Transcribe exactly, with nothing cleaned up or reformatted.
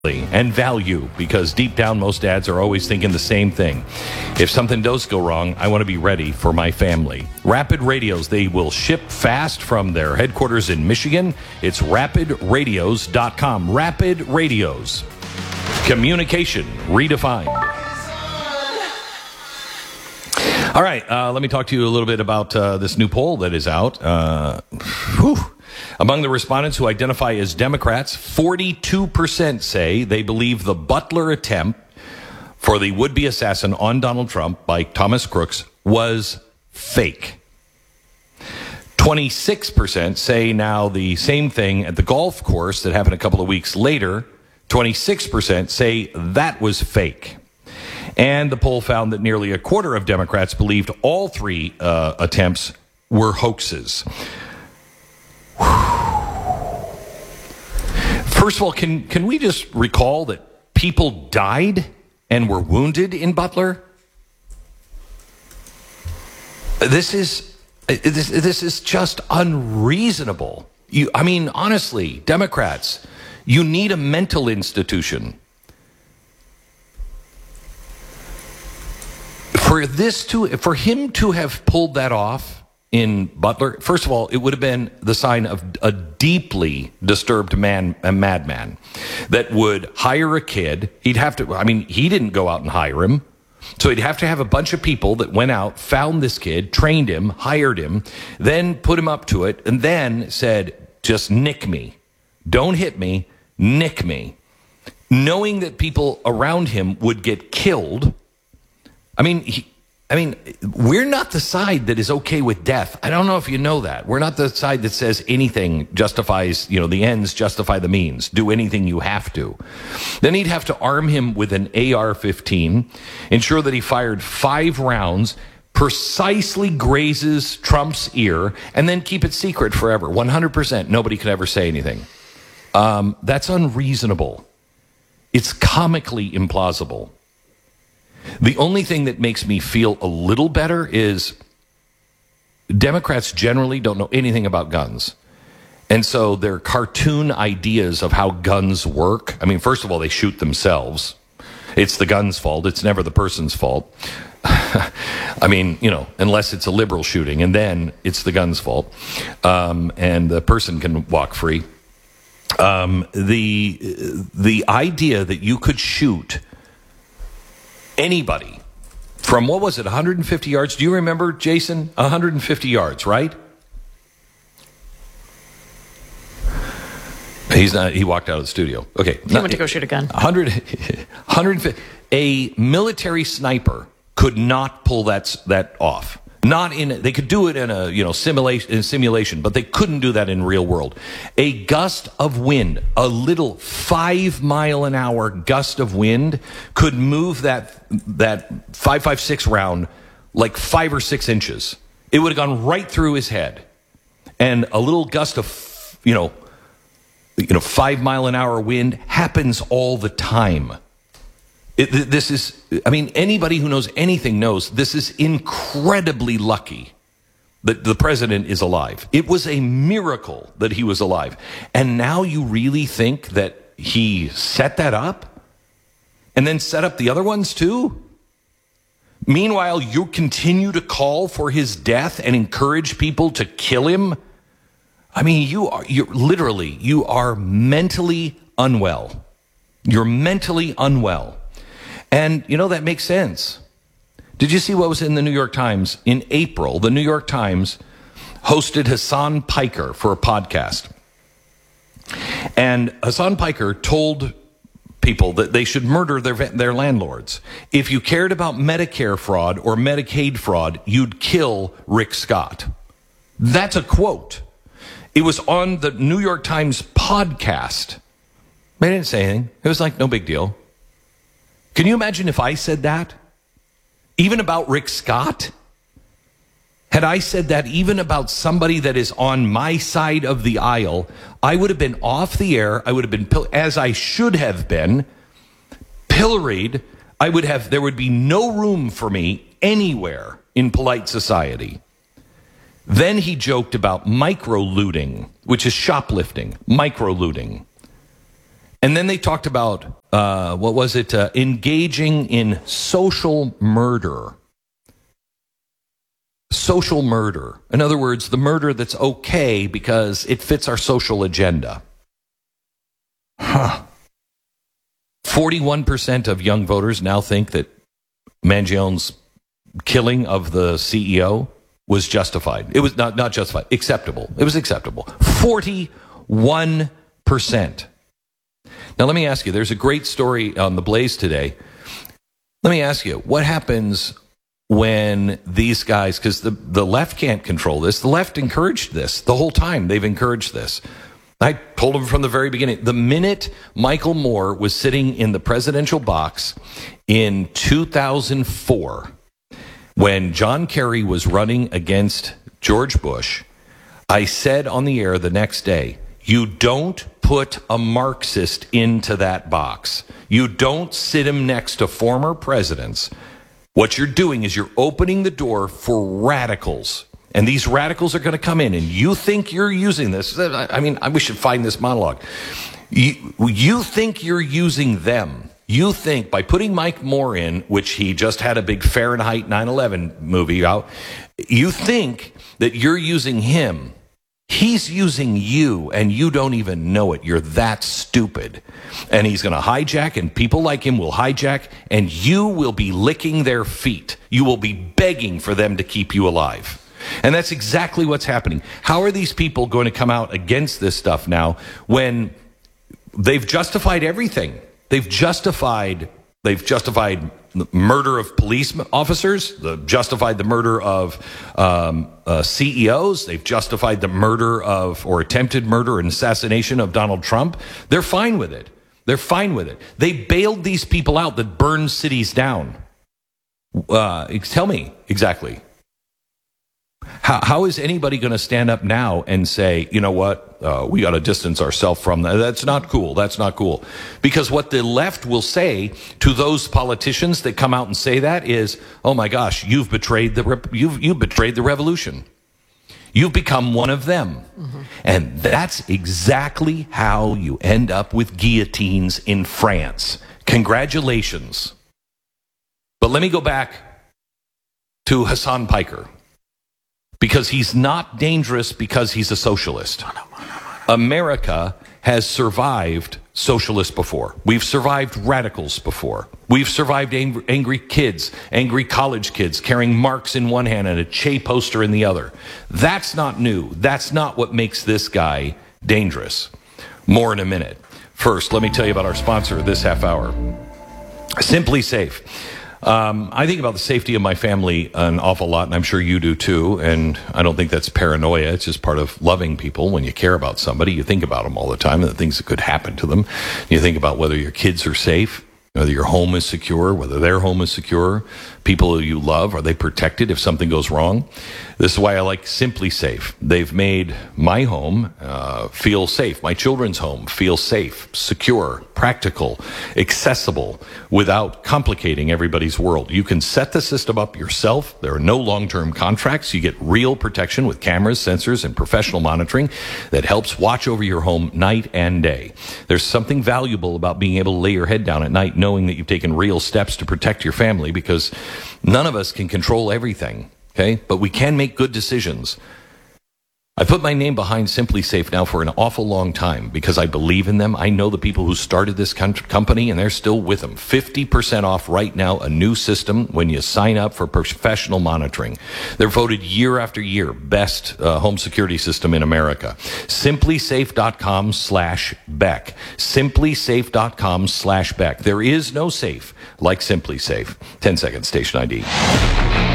and value, because deep down most dads are always thinking the same thing. If something does go wrong, I want to be ready for my family. Rapid Radios, they will ship fast from their headquarters in Michigan. It's rapid radios dot com. Rapid Radios. Communication redefined. All right, uh, let me talk to you a little bit about uh, this new poll that is out. Uh, whew. Among the respondents who identify as Democrats, forty-two percent say they believe the Butler attempt for the would-be assassin on Donald Trump by Thomas Crooks was fake. twenty-six percent say now the same thing at the golf course that happened a couple of weeks later. twenty-six percent say that was fake. And the poll found that nearly a quarter of Democrats believed all three uh, attempts were hoaxes. First of all, can can we just recall that people died and were wounded in Butler? This is this this is just unreasonable. You, I mean, honestly, Democrats, you need a mental institution. For this to for him to have pulled that off in Butler, first of all, it would have been the sign of a deeply disturbed man, a madman, that would hire a kid. He'd have to, I mean, he didn't go out and hire him. So he'd have to have a bunch of people that went out, found this kid, trained him, hired him, then put him up to it, and then said, just nick me. Don't hit me, nick me. Knowing that people around him would get killed. I mean, he, I mean, we're not the side that is okay with death. I don't know if you know that. We're not the side that says anything justifies, you know, the ends justify the means. Do anything you have to. Then he'd have to arm him with an A R fifteen, ensure that he fired five rounds, precisely grazes Trump's ear, and then keep it secret forever. one hundred percent. Nobody could ever say anything. Um, that's unreasonable. It's comically implausible. The only thing that makes me feel a little better is Democrats generally don't know anything about guns. And so their cartoon ideas of how guns work, I mean, first of all, they shoot themselves. It's the gun's fault. It's never the person's fault. I mean, you know, unless it's a liberal shooting, and then it's the gun's fault. Um, and the person can walk free. Um, the, the idea that you could shoot anybody from, what was it, one hundred fifty yards? Do you remember, Jason? one hundred fifty yards, right? He's not, he walked out of the studio. Okay. He went to go shoot a gun. one hundred, one hundred fifty. A military sniper could not pull that, that off. Not in, they could do it in a, you know, simulation, in simulation, but they couldn't do that in real world. A gust of wind, a little five mile an hour gust of wind could move that, that five five six round like five or six inches. It would have gone right through his head. And a little gust of, you know, you know, five mile an hour wind happens all the time. It, this is, I mean, anybody who knows anything knows this is incredibly lucky that the president is alive. It was a miracle that he was alive. And now you really think that he set that up and then set up the other ones too? Meanwhile, you continue to call for his death and encourage people to kill him? I mean, you are, you're literally, you are mentally unwell. You're mentally unwell. And, you know, that makes sense. Did you see what was in the New York Times? In April, the New York Times hosted Hassan Piker for a podcast. And Hassan Piker told people that they should murder their, their landlords. If you cared about Medicare fraud or Medicaid fraud, you'd kill Rick Scott. That's a quote. It was on the New York Times podcast. They didn't say anything. It was like, no big deal. Can you imagine if I said that? Even about Rick Scott? Had I said that even about somebody that is on my side of the aisle, I would have been off the air. I would have been, as I should have been, pilloried. I would have, there would be no room for me anywhere in polite society. Then he joked about micro-looting, which is shoplifting, micro-looting. And then they talked about, uh, what was it, uh, engaging in social murder. Social murder. In other words, the murder that's okay because it fits our social agenda. Huh. forty-one percent of young voters now think that Mangione's killing of the C E O was justified. It was not, not justified, acceptable. It was acceptable. forty-one percent. Now, let me ask you, there's a great story on The Blaze today. Let me ask you, what happens when these guys, because the, the left can't control this, the left encouraged this the whole time. They've encouraged this. I told them from the very beginning, the minute Michael Moore was sitting in the presidential box in two thousand four, when John Kerry was running against George Bush, I said on the air the next day, you don't put a Marxist into that box. You don't sit him next to former presidents. What you're doing is you're opening the door for radicals. And these radicals are going to come in, and you think you're using this. I mean, we should find this monologue. You, you think you're using them. You think by putting Mike Moore in, which he just had a big Fahrenheit nine eleven movie out, you think that you're using him. He's using you, and you don't even know it. You're that stupid. And he's going to hijack, and people like him will hijack, and you will be licking their feet. You will be begging for them to keep you alive. And that's exactly what's happening. How are these people going to come out against this stuff now when they've justified everything? They've justified, they've justified the murder of police officers, they've justified the murder of um, uh, C E Os, they've justified the murder of, or attempted murder and assassination of Donald Trump. They're fine with it. They're fine with it. They bailed these people out that burned cities down. Uh, tell me exactly. How, how is anybody going to stand up now and say, you know what, uh, we got to distance ourselves from that? That's not cool. That's not cool. Because what the left will say to those politicians that come out and say that is, oh my gosh, you've betrayed the you've you've betrayed the revolution. You've become one of them. Mm-hmm. And that's exactly how you end up with guillotines in France. Congratulations. But let me go back to Hassan Piker. Because he's not dangerous because he's a socialist. America has survived socialists before. We've survived radicals before. We've survived angry, angry kids, angry college kids carrying Marx in one hand and a Che poster in the other. That's not new. That's not what makes this guy dangerous. More in a minute. First, let me tell you about our sponsor this half hour. Simply Safe. Um, I think about the safety of my family an awful lot, and I'm sure you do too. And I don't think that's paranoia. It's just part of loving people. When you care about somebody, you think about them all the time and the things that could happen to them. You think about whether your kids are safe, whether your home is secure, whether their home is secure. People you love, are they protected if something goes wrong? This is why I like Simply Safe. They've made my home uh, feel safe, my children's home feel safe, secure, practical, accessible, without complicating everybody's world. You can set the system up yourself. There are no long-term contracts. You get real protection with cameras, sensors, and professional monitoring that helps watch over your home night and day. There's something valuable about being able to lay your head down at night knowing that you've taken real steps to protect your family, because none of us can control everything, okay? But we can make good decisions. I put my name behind Simply Safe now for an awful long time because I believe in them. I know the people who started this company, and they're still with them. fifty percent off right now, a new system when you sign up for professional monitoring. They're voted year after year best uh, home security system in America. SimplySafe.com slash Beck. SimplySafe.com slash Beck. There is no safe like Simply Safe. ten seconds, station I D.